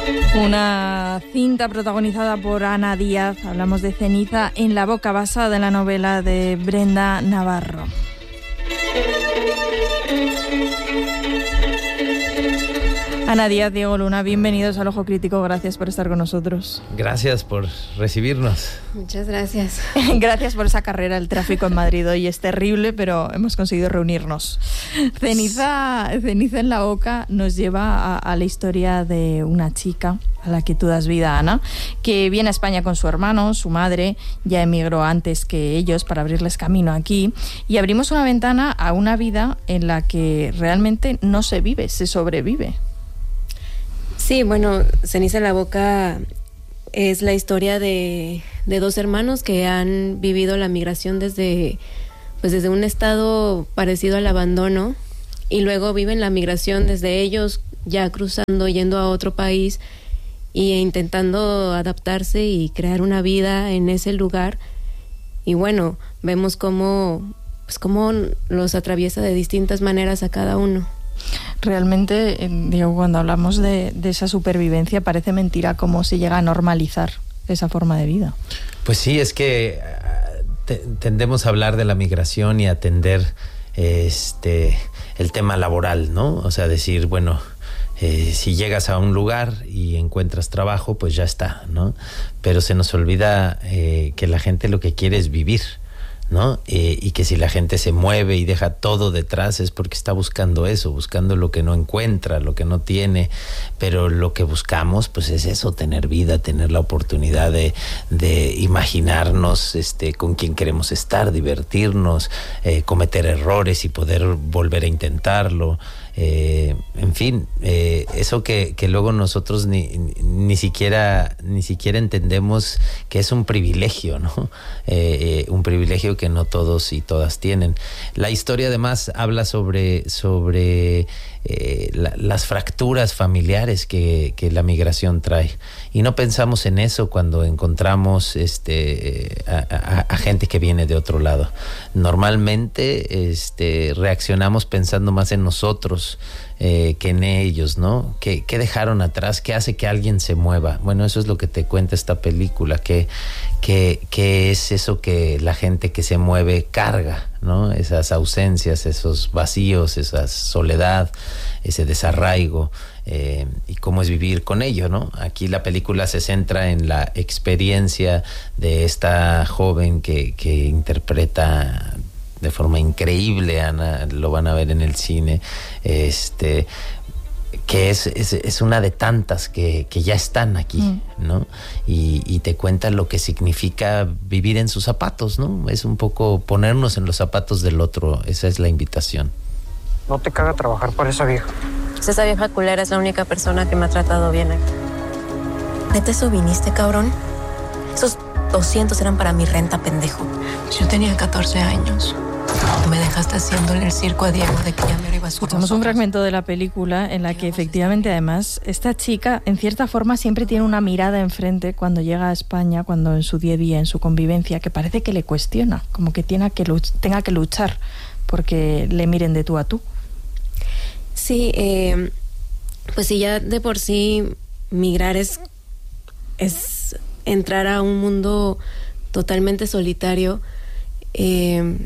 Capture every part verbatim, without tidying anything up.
Una cinta protagonizada por Ana Díaz, hablamos de Ceniza en la boca, basada en la novela de Brenda Navarro. Ana Díaz, Diego Luna, bienvenidos al Ojo Crítico, gracias por estar con nosotros. Gracias por recibirnos. Muchas gracias. Gracias por esa carrera. El tráfico en Madrid hoy es terrible, pero hemos conseguido reunirnos. Ceniza, Ceniza en la boca nos lleva a, a la historia de una chica a la que tú das vida, Ana, que viene a España con su hermano. Su madre ya emigró antes que ellos para abrirles camino aquí, y abrimos una ventana a una vida en la que realmente no se vive, se sobrevive. Sí, bueno, Ceniza en la boca es la historia de, de dos hermanos que han vivido la migración desde, pues desde un estado parecido al abandono, y luego viven la migración desde ellos ya cruzando, yendo a otro país e intentando adaptarse y crear una vida en ese lugar. Y bueno, vemos cómo, pues cómo los atraviesa de distintas maneras a cada uno. Realmente, digo, cuando hablamos de, de esa supervivencia, parece mentira cómo se llega a normalizar esa forma de vida. Pues sí, es que te, tendemos a hablar de la migración y atender este el tema laboral, ¿no? O sea, decir, bueno, eh, si llegas a un lugar y encuentras trabajo, pues ya está, ¿no? Pero se nos olvida eh, que la gente lo que quiere es vivir, ¿no? Eh, y que si la gente se mueve y deja todo detrás es porque está buscando eso, buscando lo que no encuentra, lo que no tiene. Pero lo que buscamos pues es eso, tener vida, tener la oportunidad de, de imaginarnos este, con quién queremos estar, divertirnos, eh, cometer errores y poder volver a intentarlo. Eh, en fin, eh, eso que, que luego nosotros ni, ni siquiera ni siquiera entendemos que es un privilegio, ¿no? Eh, eh, un privilegio que no todos y todas tienen. La historia además habla sobre sobre eh, la, las fracturas familiares que, que la migración trae, y no pensamos en eso cuando encontramos este a, a, a gente que viene de otro lado. Normalmente este reaccionamos pensando más en nosotros Eh, que en ellos, ¿no? ¿Qué, ¿Qué dejaron atrás? ¿Qué hace que alguien se mueva? Bueno, eso es lo que te cuenta esta película. ¿Qué, qué, qué es eso que la gente que se mueve carga, ¿no? Esas ausencias, esos vacíos, esa soledad, ese desarraigo, eh, y cómo es vivir con ello, ¿no? Aquí la película se centra en la experiencia de esta joven que, que interpreta de forma increíble, Ana, lo van a ver en el cine, este que es, es, es una de tantas que, que ya están aquí, mm. ¿no? Y, y te cuenta lo que significa vivir en sus zapatos, ¿no? Es un poco ponernos en los zapatos del otro, esa es la invitación. No te caga trabajar para esa vieja. Esa vieja culera es la única persona que me ha tratado bien aquí. ¿Neta eso viniste, cabrón? Esos doscientos eran para mi renta, pendejo. Yo tenía catorce años. Me dejaste haciéndole el circo a Diego de que ya me iba a su. Escuchamos un fragmento de la película en la que efectivamente además esta chica en cierta forma siempre tiene una mirada enfrente cuando llega a España, cuando en su día a día, en su convivencia, que parece que le cuestiona, como que, tiene que luch- tenga que luchar porque le miren de tú a tú. Sí, eh, pues sí, ya de por sí migrar es, es entrar a un mundo totalmente solitario. Eh,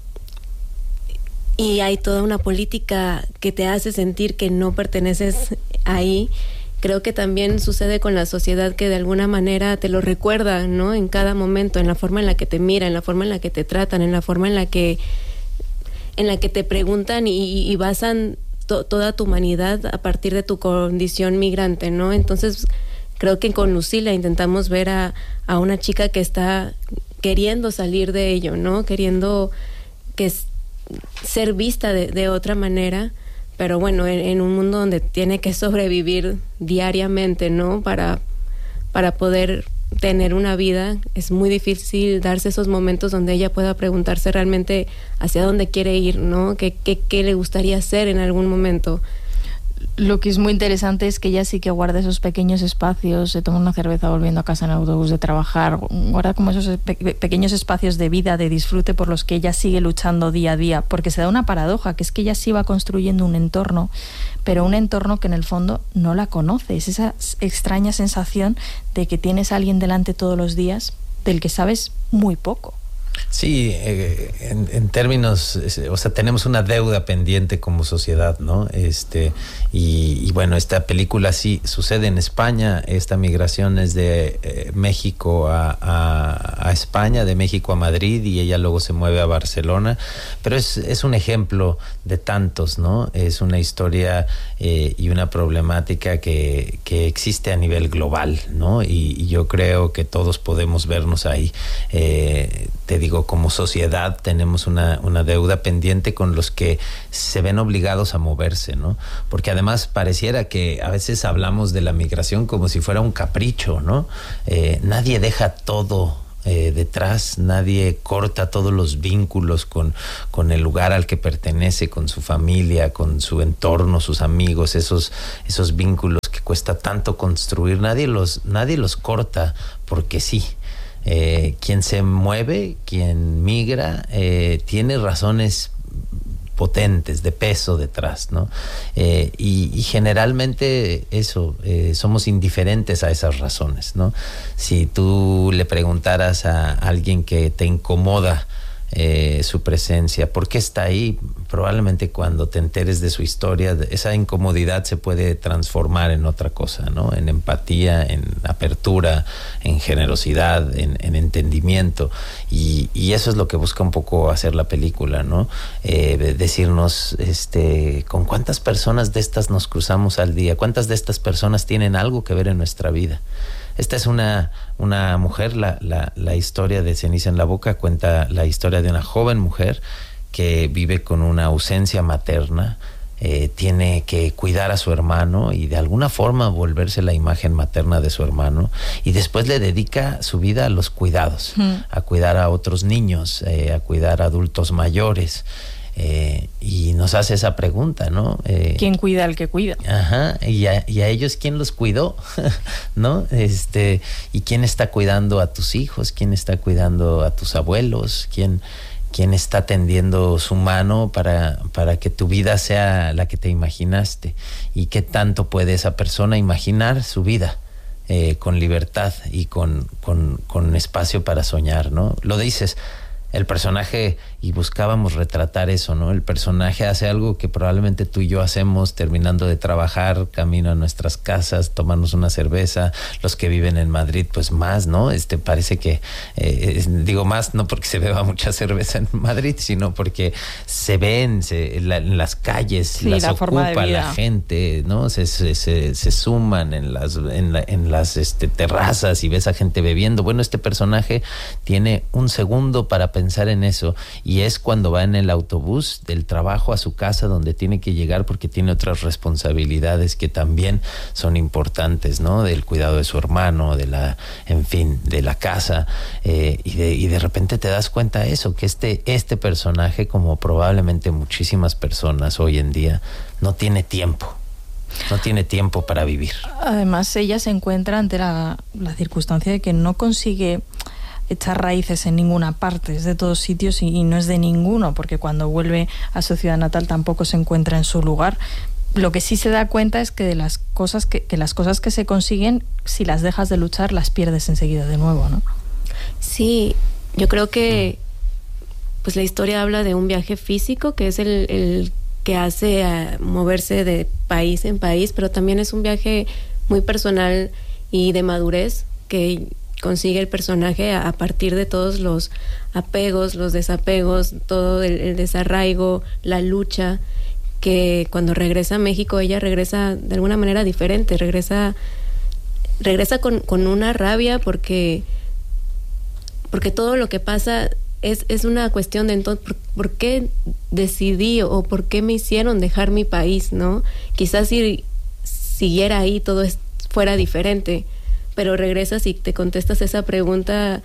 y hay toda una política que te hace sentir que no perteneces ahí. Creo que también sucede con la sociedad, que de alguna manera te lo recuerda, ¿no? En cada momento, en la forma en la que te miran, en la forma en la que te tratan, en la forma en la que en la que te preguntan y, y basan to, toda tu humanidad a partir de tu condición migrante, ¿no? Entonces creo que con Lucila intentamos ver a, a una chica que está queriendo salir de ello, ¿no? Queriendo que es, ser vista de, de otra manera, pero bueno, en, en un mundo donde tiene que sobrevivir diariamente, ¿no? Para, para poder tener una vida, es muy difícil darse esos momentos donde ella pueda preguntarse realmente hacia dónde quiere ir, ¿no? ¿Qué, qué, qué le gustaría hacer en algún momento? Lo que es muy interesante es que ella sí que guarda esos pequeños espacios, se toma una cerveza volviendo a casa en el autobús de trabajar, guarda como esos pe- pequeños espacios de vida, de disfrute por los que ella sigue luchando día a día, porque se da una paradoja, que es que ella sí va construyendo un entorno, pero un entorno que en el fondo no la conoce. Es esa extraña sensación de que tienes a alguien delante todos los días del que sabes muy poco. Sí, eh, en, en términos, o sea, tenemos una deuda pendiente como sociedad, ¿no? Este, y, y bueno, esta película sí sucede en España. Esta migración es de eh, México a, a, a España, de México a Madrid, y ella luego se mueve a Barcelona. Pero es, es un ejemplo de tantos, ¿no? Es una historia eh, y una problemática que, que existe a nivel global, ¿no? Y, y yo creo que todos podemos vernos ahí. Eh, te digo, como sociedad tenemos una, una deuda pendiente con los que se ven obligados a moverse, ¿no? Porque además pareciera que a veces hablamos de la migración como si fuera un capricho, ¿no? Eh, nadie deja todo eh, detrás, nadie corta todos los vínculos con, con el lugar al que pertenece, con su familia, con su entorno, sus amigos, esos, esos vínculos que cuesta tanto construir, nadie los, nadie los corta porque sí. Eh, quien se mueve, quien migra, eh, tiene razones potentes, de peso detrás, ¿no? Eh, y, y generalmente eso, eh, somos indiferentes a esas razones, ¿no? Si tú le preguntaras a alguien que te incomoda eh, su presencia, ¿por qué está ahí? Probablemente cuando te enteres de su historia, esa incomodidad se puede transformar en otra cosa, ¿no? En empatía, en apertura, en generosidad, en, en entendimiento. Y, y eso es lo que busca un poco hacer la película, ¿no? Eh, decirnos, este, ¿con cuántas personas de estas nos cruzamos al día? ¿Cuántas de estas personas tienen algo que ver en nuestra vida? Esta es una, una mujer, la, la, la historia de Ceniza en la boca cuenta la historia de una joven mujer que vive con una ausencia materna, eh, tiene que cuidar a su hermano y de alguna forma volverse la imagen materna de su hermano, y después le dedica su vida a los cuidados, mm. a cuidar a otros niños, eh, a cuidar a adultos mayores. Eh, y nos hace esa pregunta, ¿no? Eh, ¿Quién cuida al que cuida? Ajá, y a, y a ellos, ¿quién los cuidó? ¿No? Este, ¿y quién está cuidando a tus hijos? ¿Quién está cuidando a tus abuelos? ¿Quién, quién está tendiendo su mano para, para que tu vida sea la que te imaginaste? ¿Y qué tanto puede esa persona imaginar su vida? Eh, con libertad y con, con, con espacio para soñar, ¿no? Lo dices, el personaje, y buscábamos retratar eso, ¿no? El personaje hace algo que probablemente tú y yo hacemos terminando de trabajar, camino a nuestras casas, tomarnos una cerveza. Los que viven en Madrid, pues más, ¿no? Este, parece que, eh, digo más, no porque se beba mucha cerveza en Madrid, sino porque se ven se, la, en las calles, sí, las la ocupa la gente, ¿no? Se, se, se, se suman en las, en la, en las este, terrazas y ves a gente bebiendo. Bueno, este personaje tiene un segundo para pensar en eso, y es cuando va en el autobús del trabajo a su casa, donde tiene que llegar porque tiene otras responsabilidades que también son importantes, ¿no? Del cuidado de su hermano, de la, en fin, de la casa, eh, y, de, y de repente te das cuenta de eso, que este, este personaje, como probablemente muchísimas personas hoy en día, no tiene tiempo. No tiene tiempo para vivir. Además, ella se encuentra ante la, la circunstancia de que no consigue echar raíces en ninguna parte, es de todos sitios y, y no es de ninguno, porque cuando vuelve a su ciudad natal tampoco se encuentra en su lugar. Lo que sí se da cuenta es que de las cosas que, que las cosas que se consiguen, si las dejas de luchar, las pierdes enseguida de nuevo, ¿no? Sí, yo creo que pues la historia habla de un viaje físico, que es el, el que hace a moverse de país en país, pero también es un viaje muy personal y de madurez que consigue el personaje a, a partir de todos los apegos, los desapegos, todo el, el desarraigo, la lucha, que cuando regresa a México ella regresa de alguna manera diferente, regresa regresa con, con una rabia porque porque todo lo que pasa es, es una cuestión de entonces, ¿por, ¿por qué decidí o por qué me hicieron dejar mi país, no? Quizás si siguiera ahí todo es, fuera diferente, pero regresas y te contestas esa pregunta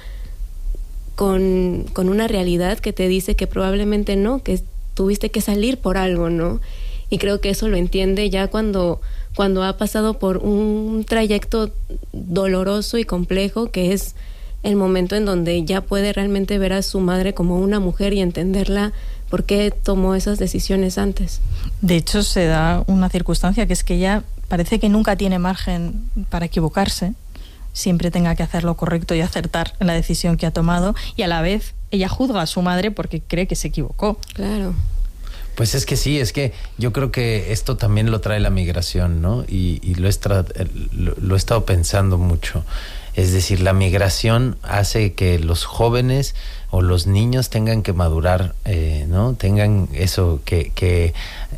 con, con una realidad que te dice que probablemente no, que tuviste que salir por algo, ¿no? y creo que eso lo entiende ya cuando, cuando ha pasado por un trayecto doloroso y complejo, que es el momento en donde ya puede realmente ver a su madre como una mujer y entenderla por qué tomó esas decisiones antes. De hecho, se da una circunstancia que es que ella parece que nunca tiene margen para equivocarse, siempre tenga que hacer lo correcto y acertar en la decisión que ha tomado, y a la vez ella juzga a su madre porque cree que se equivocó. Claro. Pues es que sí, es que yo creo que esto también lo trae la migración, ¿no? Y, y lo, he tra- lo, lo he estado pensando mucho. Es decir, la migración hace que los jóvenes o los niños tengan que madurar, eh, ¿no? Tengan eso, que, que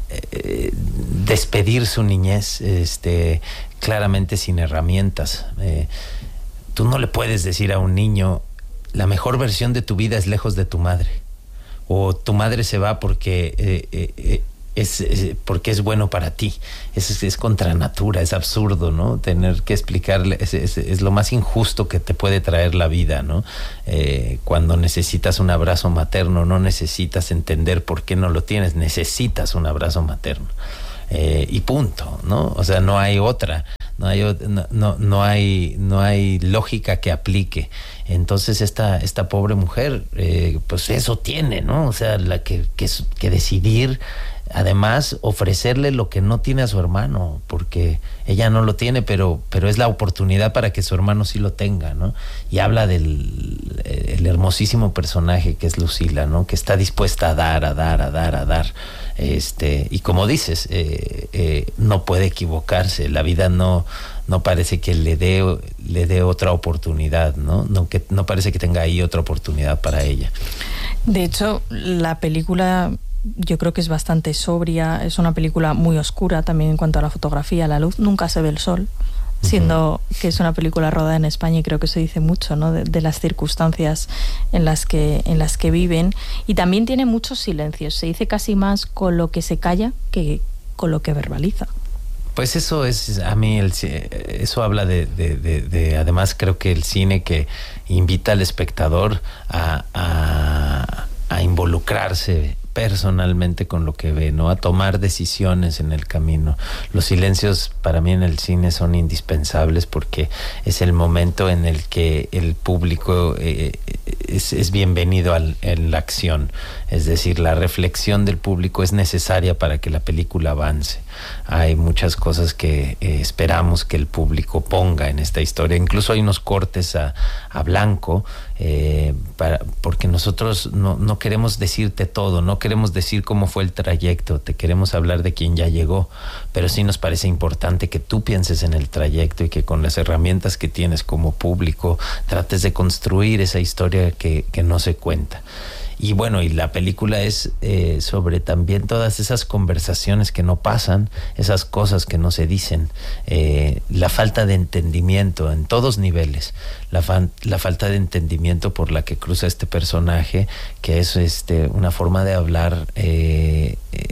eh, despedir su niñez este, claramente sin herramientas. Eh, tú no le puedes decir a un niño, la mejor versión de tu vida es lejos de tu madre. O tu madre se va porque eh, eh, es, es porque es bueno para ti. Es, es contra natura, es absurdo, ¿no? Tener que explicarle, es, es, es lo más injusto que te puede traer la vida, ¿no? Eh, cuando necesitas un abrazo materno, no necesitas entender por qué no lo tienes, necesitas un abrazo materno. Eh, y punto, ¿no? O sea, no hay otra. No hay, no, no, no hay no hay lógica que aplique. Entonces esta esta pobre mujer eh, pues eso tiene, ¿no? O sea, la que, que que decidir, además ofrecerle lo que no tiene a su hermano, porque ella no lo tiene, pero pero es la oportunidad para que su hermano sí lo tenga, ¿no? Y habla del el hermosísimo personaje que es Lucila, ¿no? Que está dispuesta a dar, a dar, a dar, a dar. Este, y como dices, eh, eh, no puede equivocarse. La vida no, no parece que le dé, le dé otra oportunidad, ¿no? No, que, no parece que tenga ahí otra oportunidad para ella. De hecho, la película yo creo que es bastante sobria, es una película muy oscura también en cuanto a la fotografía, la luz, nunca se ve el sol, siendo uh-huh. que es una película rodada en España, y creo que eso dice mucho, ¿no? de, de las circunstancias en las que en las que viven, y también tiene muchos silencios, se dice casi más con lo que se calla que con lo que verbaliza. Pues eso es, a mí, el, eso habla de, de, de, de, además creo que el cine que invita al espectador a, a, a involucrarse personalmente con lo que ve, ¿no? A tomar decisiones en el camino. Los silencios para mí en el cine son indispensables porque es el momento en el que el público eh, es, es bienvenido al, en la acción. Es decir, la reflexión del público es necesaria para que la película avance. Hay muchas cosas que eh, esperamos que el público ponga en esta historia. Incluso hay unos cortes a, a blanco eh, para, porque nosotros no, no queremos decirte todo, no queremos decir cómo fue el trayecto, te queremos hablar de quien ya llegó, pero sí nos parece importante que tú pienses en el trayecto y que con las herramientas que tienes como público trates de construir esa historia que, que no se cuenta. Y bueno, y la película es eh, sobre también todas esas conversaciones que no pasan, esas cosas que no se dicen, eh, la falta de entendimiento en todos niveles, la, fan, la falta de entendimiento por la que cruza este personaje, que es este una forma de hablar eh, eh,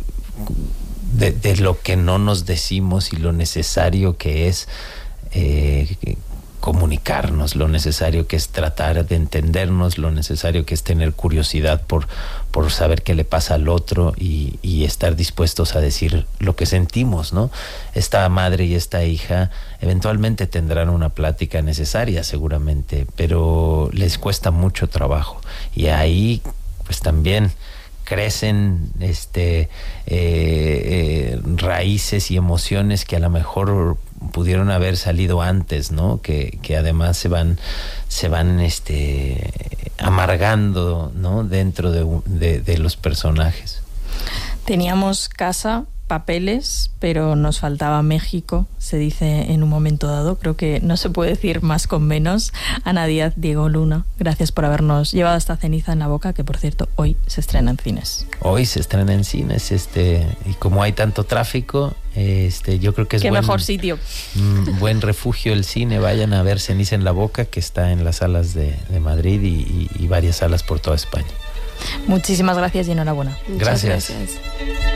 de, de lo que no nos decimos y lo necesario que es eh, comunicarnos, lo necesario que es tratar de entendernos, lo necesario que es tener curiosidad por, por saber qué le pasa al otro y, y estar dispuestos a decir lo que sentimos, ¿no? Esta madre y esta hija eventualmente tendrán una plática necesaria seguramente, pero les cuesta mucho trabajo y ahí pues también crecen este eh, eh, raíces y emociones que a lo mejor pudieron haber salido antes, ¿no? Que, que además se van se van este amargando, ¿no? Dentro de, de, de los personajes. Teníamos casa, papeles, pero nos faltaba México, se dice en un momento dado. Creo que no se puede decir más con menos. Ana Díaz, Diego Luna, gracias por habernos llevado esta Ceniza en la boca, que por cierto hoy se estrena en cines. Hoy se estrena en cines, este, y como hay tanto tráfico, este, yo creo que es qué buen, mejor sitio. Mm, buen refugio el cine. Vayan a ver Ceniza en la boca, que está en las salas de, de Madrid y, y, y varias salas por toda España. Muchísimas gracias y enhorabuena. Gracias. Muchas gracias.